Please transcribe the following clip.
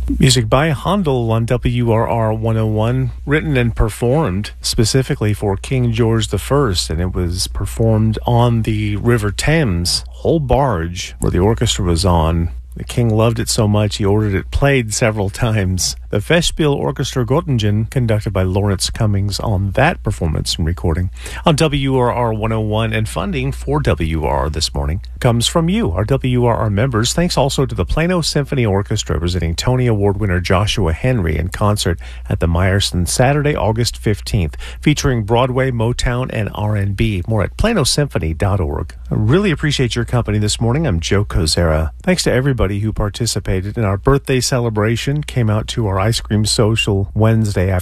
Music by Handel on WRR 101, written and performed specifically for King George I, and it was performed on the River Thames, whole barge where the orchestra was on. The king loved it so much he ordered it played several times. The Festspiel Orchestra Göttingen, conducted by Lawrence Cummings on that performance and recording. On WRR 101, and funding for WRR this morning comes from you, our WRR members. Thanks also to the Plano Symphony Orchestra, representing Tony Award winner Joshua Henry in concert at the Meyerson Saturday, August 15th, featuring Broadway, Motown, and R&B. More at planosymphony.org. I really appreciate your company this morning. I'm Joe Kozera. Thanks to everybody who participated in our birthday celebration, came out to our ice cream social Wednesday afternoon.